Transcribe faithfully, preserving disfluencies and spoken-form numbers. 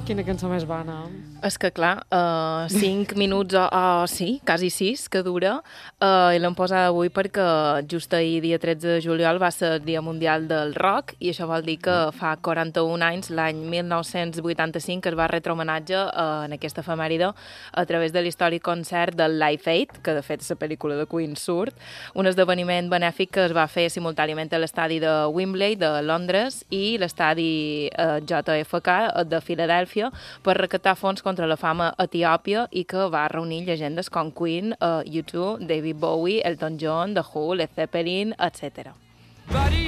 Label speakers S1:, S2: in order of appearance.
S1: Quina cançó més bona.
S2: És que, clar, uh, cinc minuts o, o sí, quasi sis, que dura, uh, i l'hem posat avui perquè just ahir, dia tretze de juliol, va ser el Dia Mundial del Rock, i això vol dir que fa quaranta-un anys, l'any mil nou-cents vuitanta-cinc, es va retre homenatge uh, en aquesta efemèride a través de l'històric concert del Live Aid, que de fet la pel·lícula de Queen surt, un esdeveniment benèfic que es va fer simultàniament a l'estadi de Wembley, de Londres, i l'estadi uh, J F K de Filadèlfia, per recaptar fons contra la fama a Etiòpia i que va reunir llegendes com Queen, uh, U dos, David Bowie, Elton John, The Who, Led Zeppelin, etcètera.